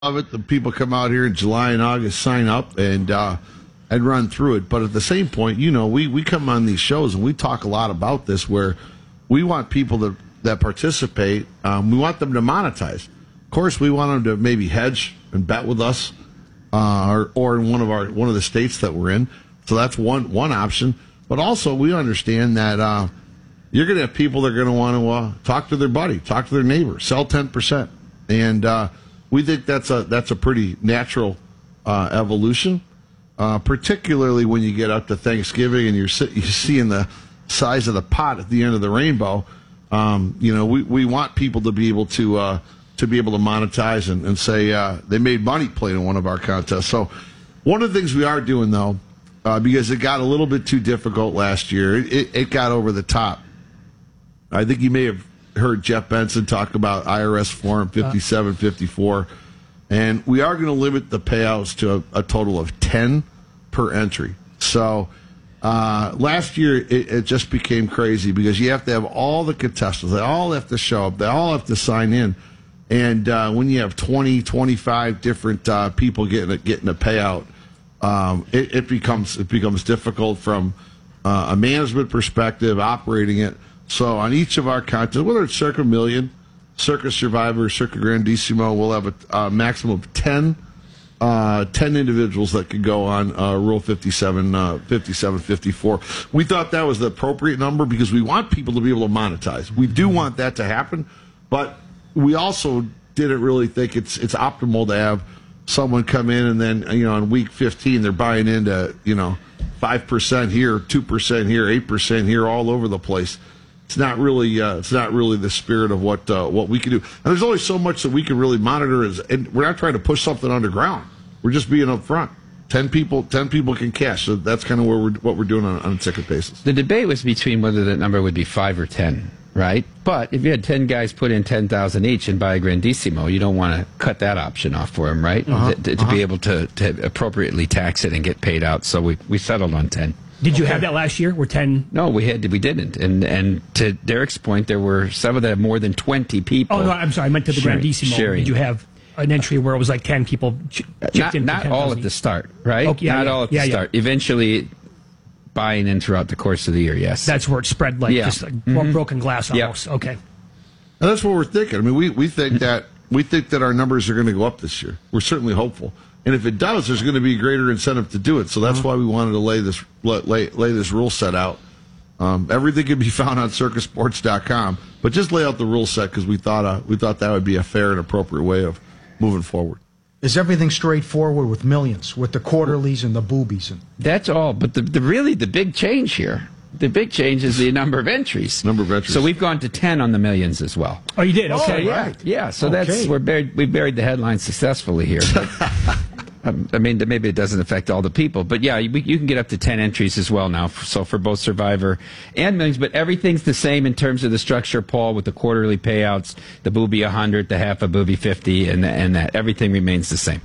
of it. The people come out here in July and August, sign up, and run through it. But at the same point, we come on these shows and we talk a lot about this, where we want people that participate. We want them to monetize. Of course, we want them to maybe hedge and bet with us, or in one of the states that we're in. So that's one option. But also, we understand that you're going to have people that are going to want to talk to their buddy, talk to their neighbor, sell 10%, and we think that's a pretty natural evolution, particularly when you get up to Thanksgiving and you're seeing the size of the pot at the end of the rainbow. We want people to be able to monetize and say they made money playing in one of our contests. So one of the things we are doing, though, because it got a little bit too difficult last year, it got over the top. I think you may have heard Jeff Benson talk about IRS Form 5754, and we are going to limit the payouts to a total of 10 per entry. So last year it just became crazy because you have to have all the contestants. They all have to show up. They all have to sign in. And when you have 20, 25 different people getting a payout, it becomes difficult from a management perspective, operating it. So on each of our contests, whether it's Circa Million, Circa Survivor, Circa Grandissimo, we'll have a maximum of 10 individuals that could go on Rule 5754. We thought that was the appropriate number because we want people to be able to monetize. We do want that to happen, but we also didn't really think it's optimal to have someone come in and then, on week 15 they're buying into 5% here, 2% here, 8% here, all over the place. It's not really the spirit of what we can do. And there's only so much that we can really monitor, and we're not trying to push something underground. We're just being upfront. 10 people can cash. So that's kind of what we're doing on a ticket basis. The debate was between whether that number would be 5 or 10, right? But if you had 10 guys put in 10,000 each and buy a Grandissimo, you don't want to cut that option off for them, right? To be able to appropriately tax it and get paid out. So we settled on 10. Did you have that last year? Were 10? No, we didn't. And to Derek's point, there were some that had more than 20 people. Oh, no, I'm sorry. I meant to the Grandissimo. Did you have an entry where it was like 10 people chipped in? Not all at the start, right? Okay, not all at the start. Eventually, buying in throughout the course of the year, yes. That's where it spread just like broken glass almost. Yep. Okay. And that's what we're thinking. I mean, we think that our numbers are going to go up this year. We're certainly hopeful. And if it does, there's going to be a greater incentive to do it. So that's why we wanted to lay this rule set out. Everything can be found on circusports.com, but just lay out the rule set because we thought that would be a fair and appropriate way of moving forward. Is everything straightforward with millions, with the quarterlies and the boobies? That's all. But the big change here, the big change is the number of entries. So we've gone to 10 on the millions as well. Oh, you did? Okay. Right. Yeah. So we buried the headline successfully here. I mean, maybe it doesn't affect all the people, but yeah, you can get up to 10 entries as well now. So for both Survivor and Millions, but everything's the same in terms of the structure, Paul, with the quarterly payouts, the booby 100, the half a booby 50, and that everything remains the same.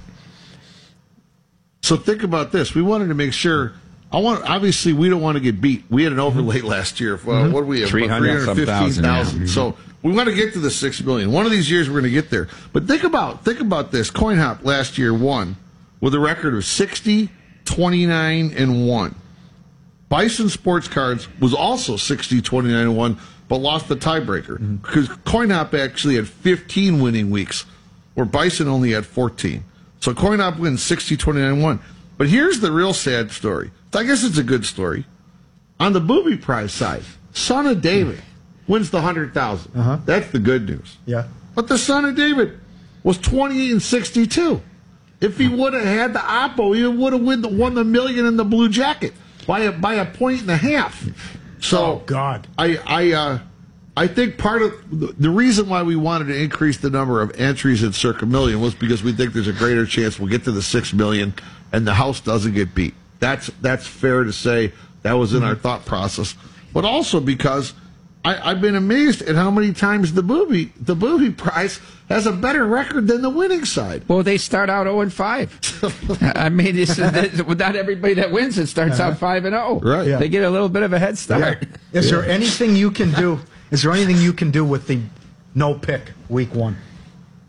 So think about this. We wanted to make sure. Obviously, we don't want to get beat. We had an overlay last year. What do we have? 315,000. So we want to get to the 6 million. One of these years, we're going to get there. But think about this. CoinHop last year won with a record of 60, 29, and 1. Bison Sports Cards was also 60, 29, and 1, but lost the tiebreaker because CoinHop actually had 15 winning weeks, where Bison only had 14. So CoinHop wins 60, 29, and 1. But here's the real sad story. I guess it's a good story. On the booby prize side, Son of David wins the 100,000. That's the good news. Yeah. But the Son of David was 28 and 62. If he would have had the Oppo, he would have won the million in the blue jacket by a point and a half. So, God, I think part of the reason why we wanted to increase the number of entries at Circa Million was because we think there's a greater chance we'll get to the 6 million and the house doesn't get beat. That's fair to say. That was in our thought process, but also because I've been amazed at how many times the booby prize has a better record than the winning side. Well, they start out 0-5. I mean, not everybody that wins it starts out 5-0. Right? Yeah. They get a little bit of a head start. Yeah. Is there anything you can do? Is there anything you can do with the no pick week 1?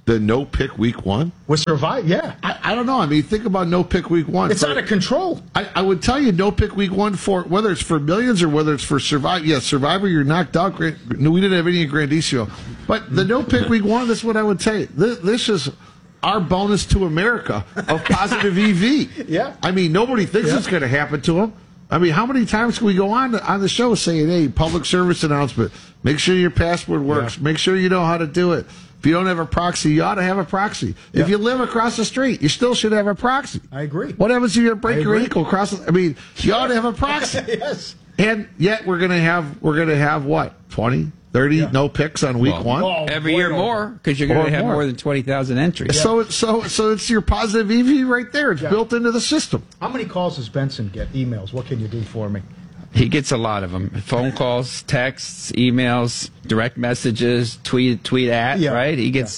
the no pick week 1? With Survivor, yeah. I don't know. I mean, think about no pick week 1. It's out of control. I would tell you no pick week 1 for whether it's for Millions or whether it's for Survivor. Yeah, Survivor, you're knocked out. No, we didn't have any in Grandissimo. But the no pick week 1, that's what I would tell you. This is our bonus to America of positive EV. Yeah. I mean, nobody thinks it's going to happen to them. I mean, how many times can we go on the show saying, hey, public service announcement, make sure your password works, make sure you know how to do it. If you don't have a proxy, you ought to have a proxy. Yeah. If you live across the street, you still should have a proxy. I agree. What happens if you break your ankle across the, I mean, you ought to have a proxy. Yes. And yet we're going to have what? 20, 30 no picks on week 1? Oh, Every year more, because you're going to have more than 20,000 entries. So it's your positive EV right there. It's built into the system. How many calls does Benson get? Emails. What can you do for me? He gets a lot of them. Phone calls, texts, emails, direct messages, tweet at, right? He gets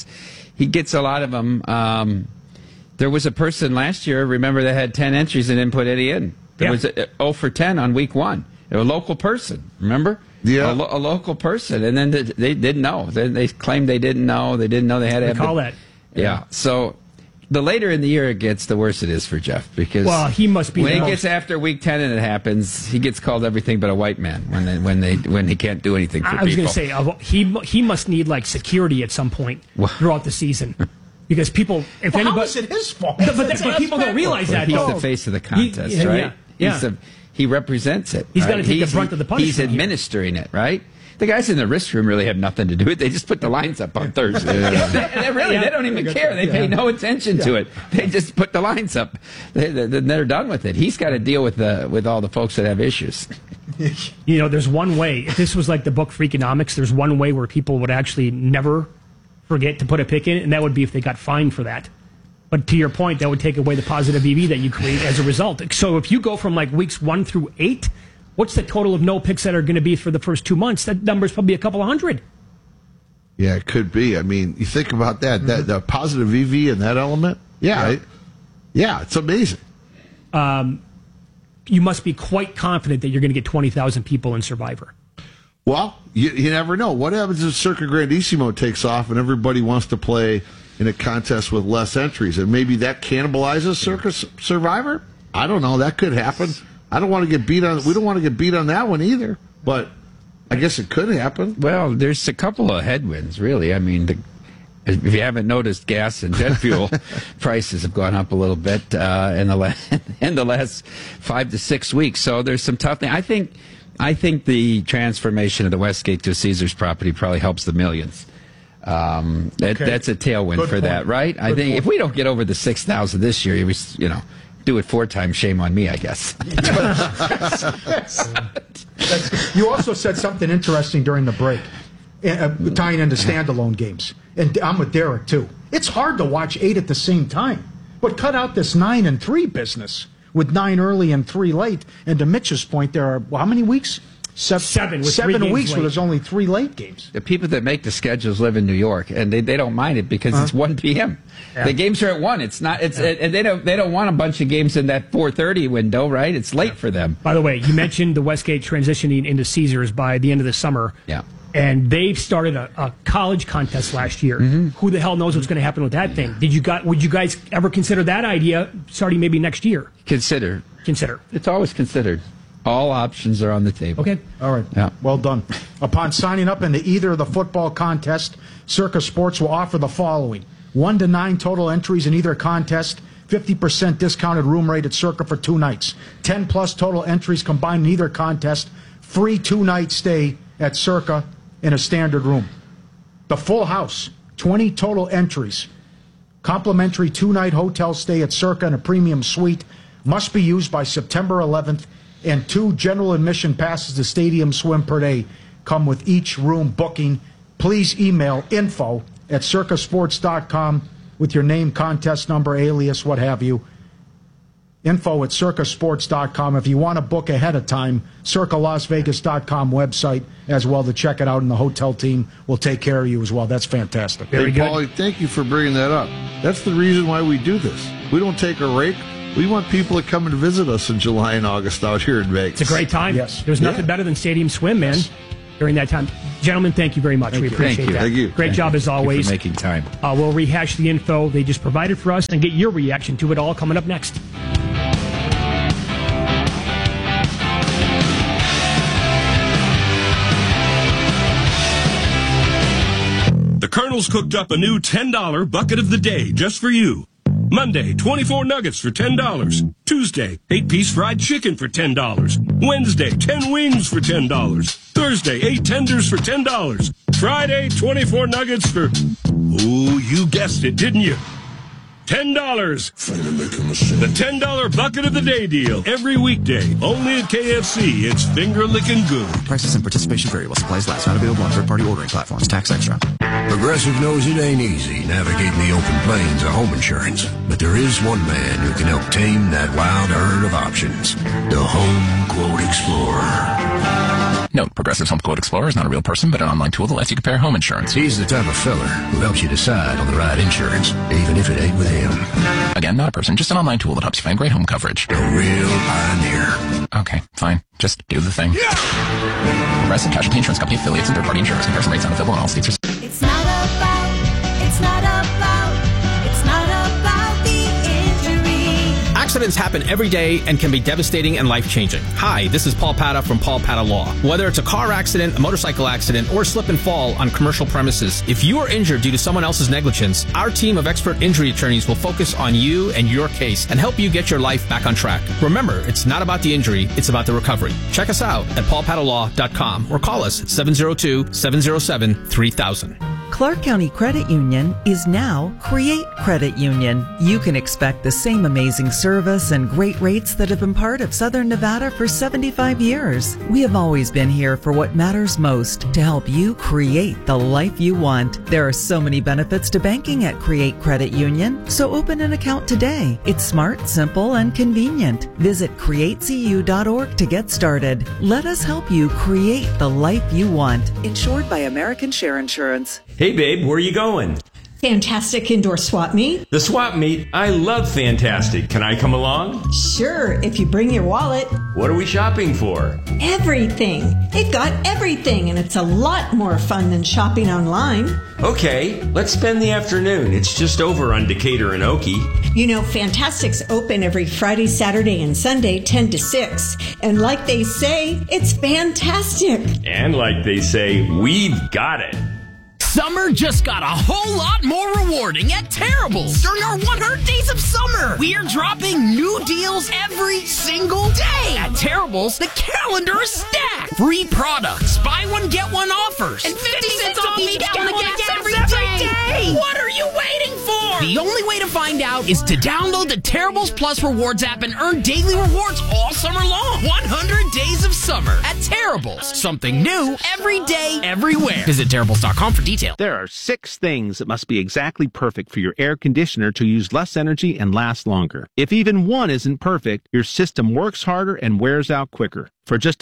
a lot of them. There was a person last year, remember, that had 10 entries and didn't put any in. There was 0 for 10 on week 1. A local person, remember? Yeah. A local person. And then they didn't know. They claimed they didn't know. They didn't know they had to have call that. Yeah. So the later in the year it gets, the worse it is for Jeff, because he must be when it gets after week 10 and it happens, he gets called everything but a white man when he can't do anything for people. I was going to say he must need like security at some point throughout the season, because people, if anybody, how is it his fault? But people don't realize that. He's the face of the contest, right? Yeah. He represents it. He's right? got to take the brunt of the punishment. He's administering it, right? The guys in the risk room really have nothing to do with it. They just put the lines up on Thursday. They don't even care. They pay no attention to it. They just put the lines up. They're done with it. He's got to deal with all the folks that have issues. You know, there's one way. If this was like the book Freakonomics, there's one way where people would actually never forget to put a pick in, and that would be if they got fined for that. But to your point, that would take away the positive EV that you create as a result. So if you go from like weeks 1 through 8, what's the total of no picks that are going to be for the first 2 months? That number's probably a couple of hundred. Yeah, it could be. I mean, you think about that, the positive EV in that element. Yeah, it's amazing. You must be quite confident that you're going to get 20,000 people in Survivor. Well, you never know. What happens if Circa Grandissimo takes off and everybody wants to play in a contest with less entries, and maybe that cannibalizes Circa Survivor? I don't know. That could happen. I don't want to get beat on. We don't want to get beat on that one either. But I guess it could happen. Well, there's a couple of headwinds, really. I mean, if you haven't noticed, gas and jet fuel prices have gone up a little bit in the last 5 to 6 weeks. So there's some tough things. I think the transformation of the Westgate to a Caesars property probably helps the Millions. That's a tailwind for that, right? I think if we don't get over the 6,000 this year, do it 4 times. Shame on me, I guess. You also said something interesting during the break, tying into standalone games. And I'm with Derek, too. It's hard to watch 8 at the same time. But cut out this 9 and 3 business with 9 early and 3 late. And to Mitch's point, there are, how many weeks? 7 weeks where there's only 3 late games. The people that make the schedules live in New York, and they don't mind it because it's 1 p.m. Yeah. The games are at 1. It's not. It's and they don't want a bunch of games in that 4:30 window, right? It's late for them. By the way, you mentioned the Westgate transitioning into Caesars by the end of the summer. Yeah. And they've started a college contest last year. Mm-hmm. Who the hell knows what's going to happen with that thing? Would you guys ever consider that idea starting maybe next year? Consider. It's always considered. All options are on the table. Okay. All right. Yeah. Well done. Upon signing up into either of the football contests, Circa Sports will offer the following: 1 to 9 total entries in either contest, 50% discounted room rate at Circa for 2 nights. 10 plus total entries combined in either contest, free 2-night stay at Circa in a standard room. The full house, 20 total entries, complimentary 2-night hotel stay at Circa in a premium suite, must be used by September 11th, and 2 general admission passes to Stadium Swim per day come with each room booking. Please email info@circasports.com with your name, contest number, alias, what have you. info@circasports.com. If you want to book ahead of time, circalasvegas.com website as well to check it out, and the hotel team will take care of you as well. That's fantastic. Very good. Paulie, thank you for bringing that up. That's the reason why we do this. We don't take a rake. We want people to come and visit us in July and August out here in Vegas. It's a great time. Yes. There's nothing better than Stadium Swim, man, during that time. Gentlemen, thank you very much. We appreciate that. Thank you. Great job as always. For making time. We'll rehash the info they just provided for us and get your reaction to it all coming up next. The Colonel's cooked up a new $10 bucket of the day just for you. Monday, 24 nuggets for $10. Tuesday, 8-piece fried chicken for $10. Wednesday, 10 wings for $10. Thursday, 8 tenders for $10. Friday, 24 nuggets for... Oh, you guessed it, didn't you? $10. The $10 bucket of the day deal. Every weekday. Only at KFC. It's finger-licking good. Prices and participation vary while supplies last. Not available on third-party ordering platforms. Tax extra. Progressive knows it ain't easy navigating the open plains of home insurance. But there is one man who can help tame that wild herd of options. The Home Quote Explorer. Note, Progressive's Home Quote Explorer is not a real person, but an online tool that lets you compare home insurance. He's the type of feller who helps you decide on the right insurance, even if it ain't with him. Again, not a person, just an online tool that helps you find great home coverage. A real pioneer. Okay, fine. Just do the thing. Yeah! Progressive Casualty Insurance Company affiliates and third-party insurers. Comparison rates unavailable in all states. It's not about the injury. Accidents happen every day and can be devastating and life-changing. Hi, this is Paul Pata from Paul Pata Law. Whether it's a car accident, a motorcycle accident, or slip and fall on commercial premises, if you are injured due to someone else's negligence, our team of expert injury attorneys will focus on you and your case and help you get your life back on track. Remember, it's not about the injury, it's about the recovery. Check us out at paulpatalaw.com or call us at 702-707-3000. Clark County Credit Union is now Create Credit Union. You can expect the same amazing service and great rates that have been part of Southern Nevada for 75 years. We have always been here for what matters most, to help you create the life you want. There are so many benefits to banking at Create Credit Union, so open an account today. It's smart, simple, and convenient. Visit createcu.org to get started. Let us help you create the life you want. Insured by American Share Insurance. Hey, babe, where are you going? Fantastic Indoor Swap Meet. The swap meet? I love Fantastic. Can I come along? Sure, if you bring your wallet. What are we shopping for? Everything. They've got everything, and it's a lot more fun than shopping online. Okay, let's spend the afternoon. It's just over on Decatur and Okie. You know, Fantastic's open every Friday, Saturday, and Sunday, 10 to 6. And like they say, it's fantastic. And like they say, we've got it. Summer just got a whole lot more rewarding at Terrible's. During our 100 Days of Summer, we are dropping new deals every single day. At Terrible's, the calendar is stacked. Free products, buy one, get one offers, and 50 cents off each gallon of gas every day. What are you waiting for? The only way to find out is to download the Terrible's Plus Rewards app and earn daily rewards all summer long. 100 Days of Summer at Terrible's. Something new every day, everywhere. Visit Terrible's.com for details. There are 6 things that must be exactly perfect for your air conditioner to use less energy and last longer. If even one isn't perfect, your system works harder and wears out quicker. For just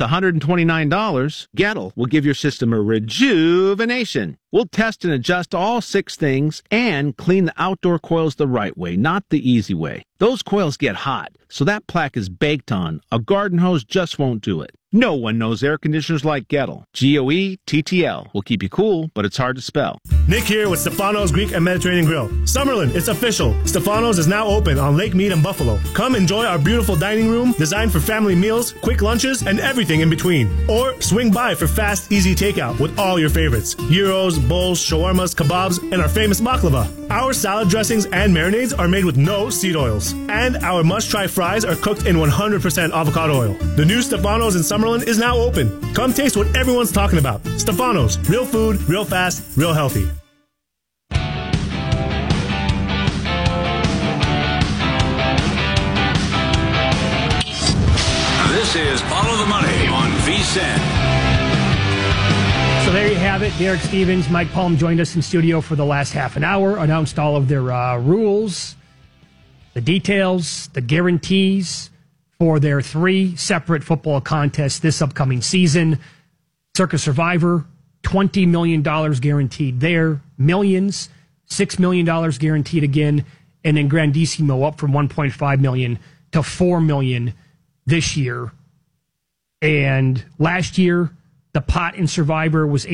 $129, Gettle will give your system a rejuvenation. We'll test and adjust all 6 things and clean the outdoor coils the right way, not the easy way. Those coils get hot, so that plaque is baked on. A garden hose just won't do it. No one knows air conditioners like Gettle. Goettl will keep you cool, but it's hard to spell. Nick here with Stefano's Greek and Mediterranean Grill. Summerlin, it's official. Stefano's is now open on Lake Mead and Buffalo. Come enjoy our beautiful dining room designed for family meals, quick lunches, and everything in between. Or swing by for fast, easy takeout with all your favorites. Gyros, bowls, shawarmas, kebabs, and our famous baklava. Our salad dressings and marinades are made with no seed oils. And our must-try fries are cooked in 100% avocado oil. The new Stefano's in Summerlin is now open. Come taste what everyone's talking about. Stefano's, real food, real fast, real healthy. This is Follow the Money on VSiN. So there you have it. Derek Stevens, Mike Palm joined us in studio for the last half an hour, announced all of their rules, the details, the guarantees for their 3 separate football contests this upcoming season. Circa Survivor, $20 million guaranteed there. Millions, $6 million guaranteed again. And then Grandissimo up from $1.5 million to $4 million this year. And last year, The pot in Survivor was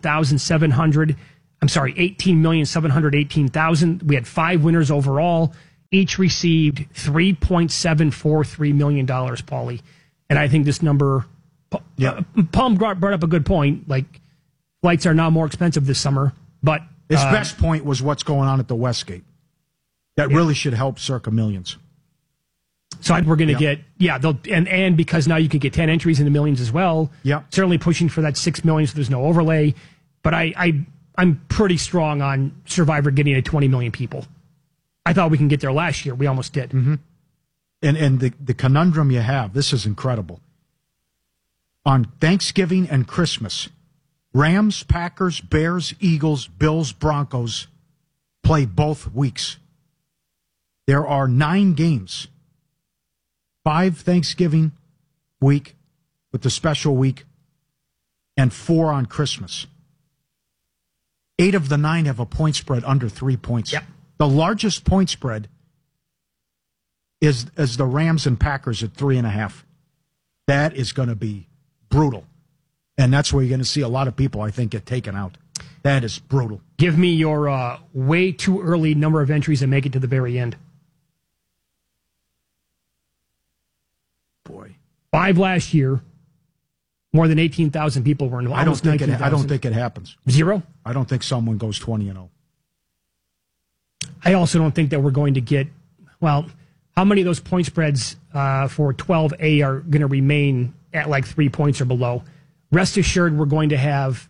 18,718,000. We had 5 winners overall. Each received $3.743 million, Paulie. And I think this number, Paul brought up a good point. Like, flights are now more expensive this summer, but his best point was what's going on at the Westgate. That really should help Circa Millions. So we're going to get, and because now you can get 10 entries in the millions as well. Yeah. Certainly pushing for that 6 million so there's no overlay. But I'm pretty strong on Survivor getting to 20 million people. I thought we can get there last year. We almost did. Mm-hmm. And the conundrum you have, this is incredible. On Thanksgiving and Christmas, Rams, Packers, Bears, Eagles, Bills, Broncos play both weeks. There are 9 games. 5 Thanksgiving week with the special week and 4 on Christmas. 8 of the 9 have a point spread under 3 points. Yep. The largest point spread is the Rams and Packers at 3.5. That is going to be brutal. And that's where you're going to see a lot of people, I think, get taken out. That is brutal. Give me your way too early number of entries and make it to the very end. Boy. 5 last year. More than 18,000 people were involved. I don't think it happens. 0? I don't think someone goes 20-0. I also don't think that we're going to get, how many of those point spreads for 12A are going to remain at like 3 points or below? Rest assured, we're going to have,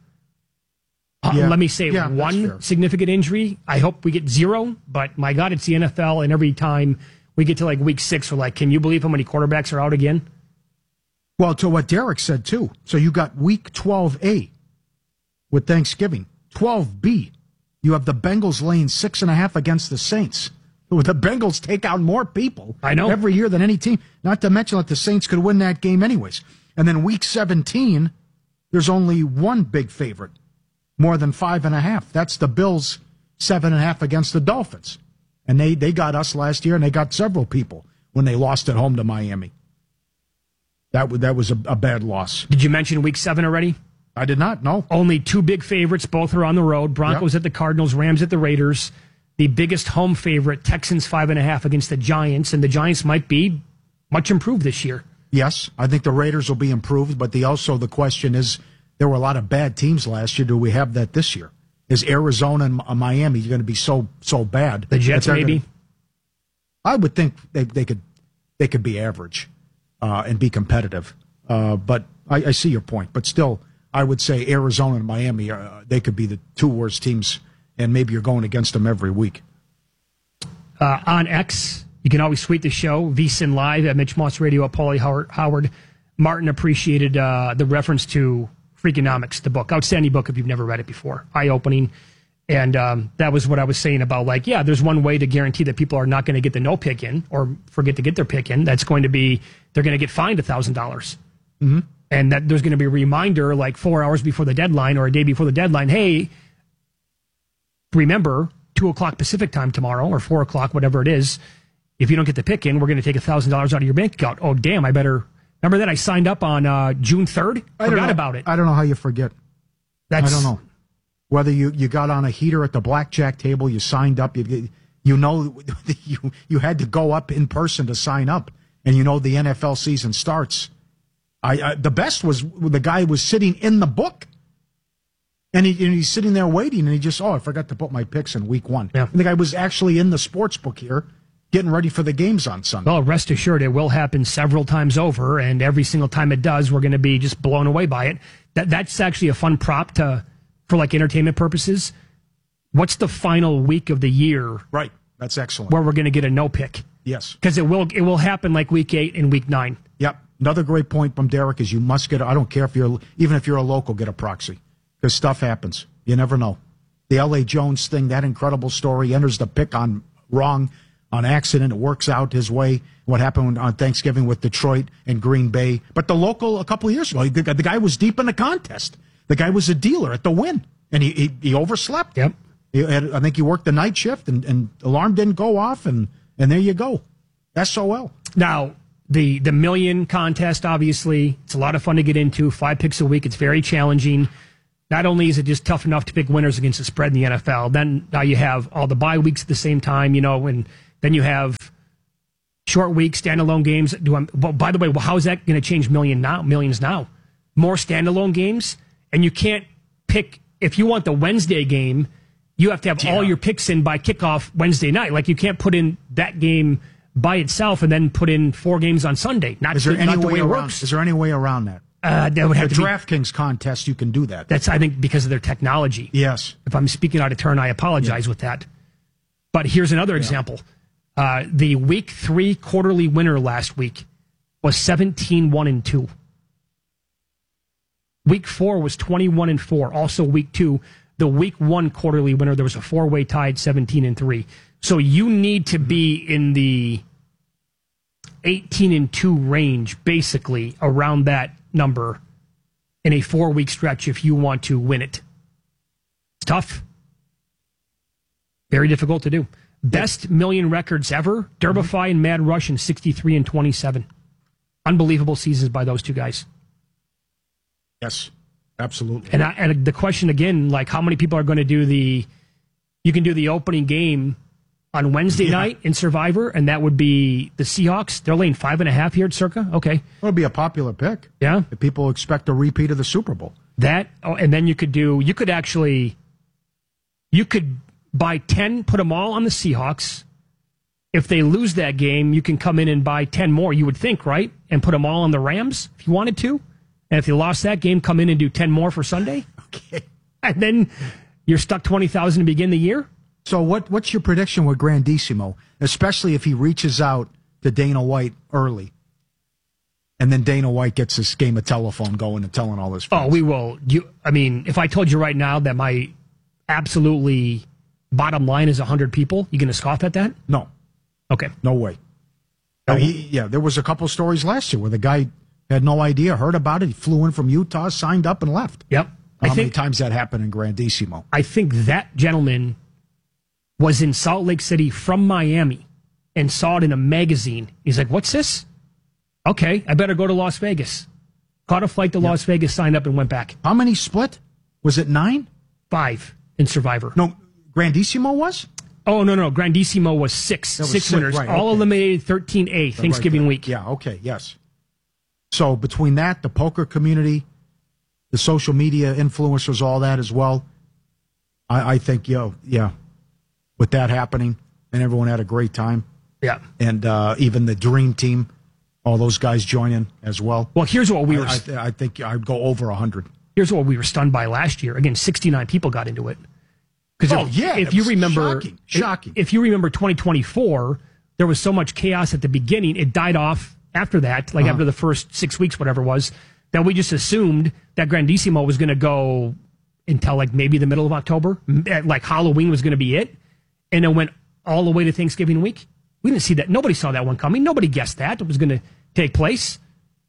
let me say, one significant injury. I hope we get 0, but my God, it's the NFL, and every time we get to like week 6, we're like, can you believe how many quarterbacks are out again? Well, to what Derek said, too. So you got week 12A with Thanksgiving. 12B, you have the Bengals laying 6.5 against the Saints. The Bengals take out more people every year than any team. Not to mention that the Saints could win that game anyways. And then week 17, there's only one big favorite, more than 5.5. That's the Bills 7.5 against the Dolphins. And they got us last year, and they got several people when they lost at home to Miami. That was a bad loss. Did you mention week 7 already? I did not, no. Only 2 big favorites. Both are on the road. Broncos at the Cardinals, Rams at the Raiders. The biggest home favorite, Texans 5.5 against the Giants. And the Giants might be much improved this year. Yes, I think the Raiders will be improved. But the question is, there were a lot of bad teams last year. Do we have that this year? Is Arizona and Miami going to be so bad? The Jets, maybe? I would think they could be average. And be competitive. But I see your point. But still, I would say Arizona and Miami, they could be the 2 worst teams, and maybe you're going against them every week. On X, you can always tweet the show, VSiN Live at Mitch Moss Radio at Paulie Howard. Martin appreciated the reference to Freakonomics, the book. Outstanding book if you've never read it before. Eye-opening. And that was what I was saying about, there's one way to guarantee that people are not going to get the no pick in or forget to get their pick in. That's going to be, they're going to get fined $1,000. Mm-hmm. And that there's going to be a reminder 4 hours before the deadline or a day before the deadline, hey, remember, 2 o'clock Pacific time tomorrow or 4 o'clock, whatever it is, if you don't get the pick in, we're going to take $1,000 out of your bank account. Oh, damn, I better. Remember that I signed up on June 3rd? Forgot about it. I don't know how you forget. I don't know. Whether you got on a heater at the blackjack table, you signed up, you had to go up in person to sign up, and the NFL season starts. The best was the guy was sitting in the book, and he's sitting there waiting, and he just, I forgot to put my picks in week 1. Yeah. And the guy was actually in the sports book here, getting ready for the games on Sunday. Well, rest assured, it will happen several times over, and every single time it does, we're going to be just blown away by it. That's actually a fun prop for entertainment purposes. What's the final week of the year? Right. That's excellent. Where we're going to get a no pick. Yes. Because it will happen like week 8 and week 9. Yep. Another great point from Derek is you must get, I don't care even if you're a local, get a proxy. Because stuff happens. You never know. The L.A. Jones thing, that incredible story, enters the pick on accident. It works out his way. What happened on Thanksgiving with Detroit and Green Bay. But the local, a couple of years ago, the guy was deep in the contest. The guy was a dealer at the Wynn, and he overslept. Yep. I think he worked the night shift, and alarm didn't go off, and there you go. SOL. Now, The million contest, obviously, it's a lot of fun to get into. 5 picks a week. It's very challenging. Not only is it just tough enough to pick winners against the spread in the NFL, then now you have all the bye weeks at the same time, and then you have short weeks, standalone games. By the way, how is that going to change millions now? More standalone games, and you can't pick. If you want the Wednesday game, you have to have all your picks in by kickoff Wednesday night. Like, you can't put in that game by itself and then put in 4 games on Sunday. Not the way it works. Is there any way around that? That would have the to be DraftKings contest, you can do that. That's, I think, because of their technology. Yes. If I'm speaking out of turn, I apologize with that. But here's another example. The week 3 quarterly winner last week was 17-1-2. Week 4 was 21-4. Also week 2, the week 1 quarterly winner, there was a 4-way tied 17-3. So you need to be in the 18-2 range, basically, around that number in a 4-week stretch if you want to win it. It's tough. Very difficult to do. Best million records ever, Derbify and Mad Rush in 63 and 27. Unbelievable seasons by those two guys. Yes, absolutely. And the question again, like, how many people are going to do you can do the opening game on Wednesday night in Survivor, and that would be the Seahawks. They're laying 5.5 here at Circa. Okay. It'll be a popular pick. Yeah. If people expect a repeat of the Super Bowl. And then you could buy 10, put them all on the Seahawks. If they lose that game, you can come in and buy 10 more, you would think, right? And put them all on the Rams if you wanted to. And if you lost that game, come in and do 10 more for Sunday. Okay. And then you're stuck 20,000 to begin the year. So what's your prediction with Grandissimo, especially if he reaches out to Dana White early, and then Dana White gets this game of telephone going and telling all his friends? Oh, we will. If I told you right now that my absolutely bottom line is 100 people, you going to scoff at that? No. Okay. No way. There was a couple stories last year where the guy had no idea, heard about it, he flew in from Utah, signed up, and left. Yep. How many times that happened in Grandissimo? I think that gentleman was in Salt Lake City from Miami and saw it in a magazine. He's like, what's this? Okay, I better go to Las Vegas. Caught a flight to Las Vegas, signed up, and went back. How many split? Was it 9? 5 in Survivor. No, Grandissimo was? Oh, no. Grandissimo was 6. Six winners. Right, all eliminated 13A, Thanksgiving week. Yeah, okay, yes. So between that, the poker community, the social media influencers, all that as well, I think, with that happening, and everyone had a great time. Yeah. And even the Dream Team, all those guys join in as well. Well, here's what we were... I think I'd go over 100. Here's what we were stunned by last year. Again, 69 people got into it. If you remember... Shocking. If you remember 2024, there was so much chaos at the beginning, it died off after that, after the first 6 weeks, whatever it was, that we just assumed that Grandissimo was going to go until maybe the middle of October. Halloween was going to be it. And it went all the way to Thanksgiving week. We didn't see that. Nobody saw that one coming. Nobody guessed that it was going to take place.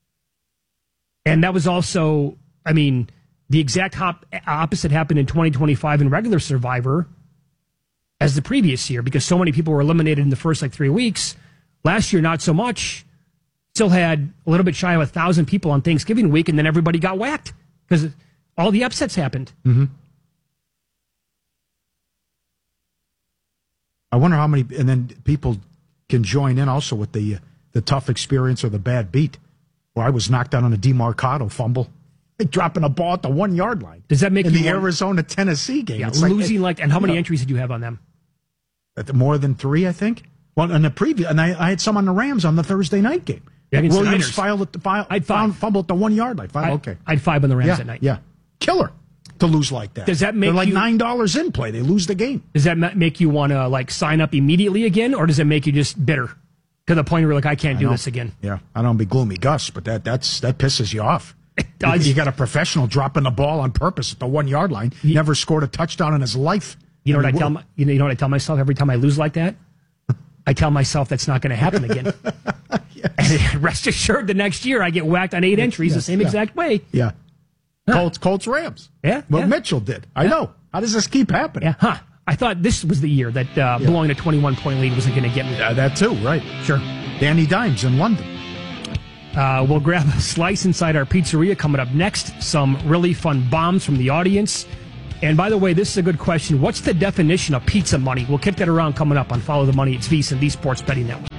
And that was also, the exact opposite happened in 2025 in regular Survivor as the previous year, because so many people were eliminated in the first 3 weeks. Last year, not so much. Still had a little bit shy of 1,000 people on Thanksgiving week, and then everybody got whacked because all the upsets happened. Mm-hmm. I wonder how many, and then people can join in also with the tough experience or the bad beat, where I was knocked out on a DeMarcado fumble, dropping a ball at the 1 yard line. Does that make in you the Arizona-Tennessee game? Yeah, losing and how many entries did you have on them? More than 3, I think. Well, in the preview, and I had some on the Rams on the Thursday night game. Yeah, Williams fumbled at the 1 yard line. I had 5 on the Rams that night. Yeah, killer to lose like that. Does that make They're $9 in play? They lose the game. Does that make you want to sign up immediately again, or does it make you just bitter to the point where you're I can't do this again? Yeah, I don't be gloomy Gus, but that pisses you off. It does. You got a professional dropping the ball on purpose at the 1 yard line. Never scored a touchdown in his life. You know what I tell myself every time I lose like that? I tell myself that's not going to happen again. Yes. And rest assured, the next year I get whacked on 8 entries the same exact way. Yeah. Colts, Rams. Yeah. What Mitchell did. I know. How does this keep happening? Yeah. I thought this was the year that blowing a 21-point lead wasn't going to get me. That too, right. Sure. Danny Dimes in London. We'll grab a slice inside our pizzeria coming up next. Some really fun bombs from the audience. And by the way, this is a good question. What's the definition of pizza money? We'll kick that around coming up on Follow the Money. It's VSiN, the Sports Betting Network.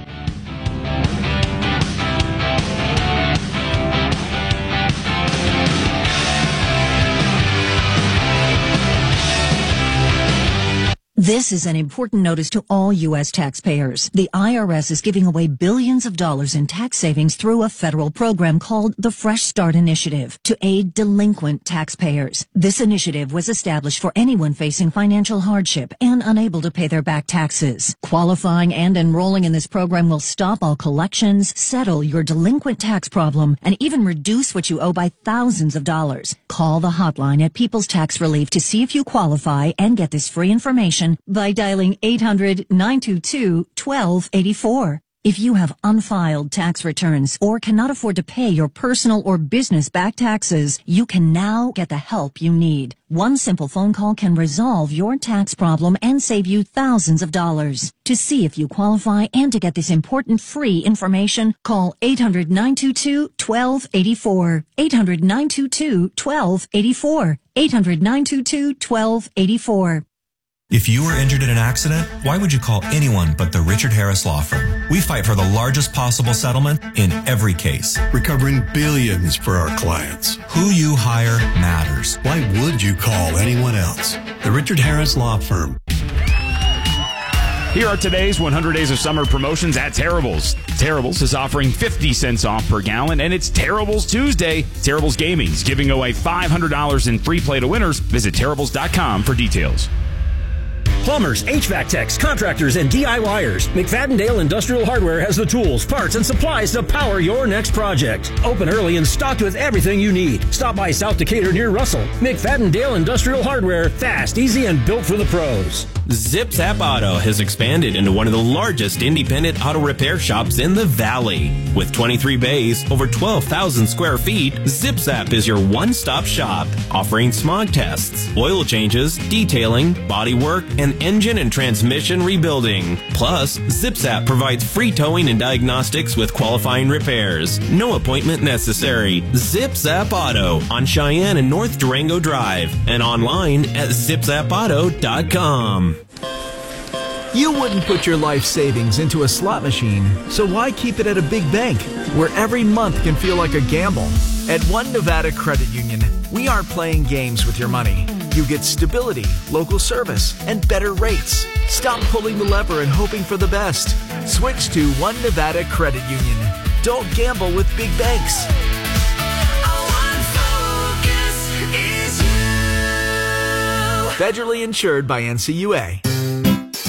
This is an important notice to all U.S. taxpayers. The IRS is giving away billions of dollars in tax savings through a federal program called the Fresh Start Initiative to aid delinquent taxpayers. This initiative was established for anyone facing financial hardship and unable to pay their back taxes. Qualifying and enrolling in this program will stop all collections, settle your delinquent tax problem, and even reduce what you owe by thousands of dollars. Call the hotline at People's Tax Relief to see if you qualify and get this free information by dialing 800-922-1284. If you have unfiled tax returns or cannot afford to pay your personal or business back taxes, you can now get the help you need. One simple phone call can resolve your tax problem and save you thousands of dollars. To see if you qualify and to get this important free information, call 800-922-1284. 800-922-1284. 800-922-1284. If you were injured in an accident, why would you call anyone but the Richard Harris Law Firm? We fight for the largest possible settlement in every case, recovering billions for our clients. Who you hire matters. Why would you call anyone else? The Richard Harris Law Firm. Here are today's 100 Days of Summer promotions at Terrible's. Terrible's is offering 50 cents off per gallon, and it's Terrible's Tuesday. Terrible's Gaming's giving away $500 in free play to winners. Visit Terrible's.com for details. Plumbers, HVAC techs, contractors, and DIYers. McFadden-Dale Industrial Hardware has the tools, parts, and supplies to power your next project. Open early and stocked with everything you need. Stop by South Decatur near Russell. McFadden-Dale Industrial Hardware. Fast, easy, and built for the pros. Zip Zap Auto has expanded into one of the largest independent auto repair shops in the Valley. With 23 bays, over 12,000 square feet, Zip Zap is your one-stop shop, offering smog tests, oil changes, detailing, body work, and engine and transmission rebuilding. Plus, Zip Zap provides free towing and diagnostics with qualifying repairs. No appointment necessary. Zip Zap Auto on Cheyenne and North Durango Drive and online at zipzapauto.com. You wouldn't put your life savings into a slot machine, so why keep it at a big bank where every month can feel like a gamble? At One Nevada Credit Union, we aren't playing games with your money. You get stability, local service, and better rates. Stop pulling the lever and hoping for the best. Switch to One Nevada Credit Union. Don't gamble with big banks. Federally insured by NCUA.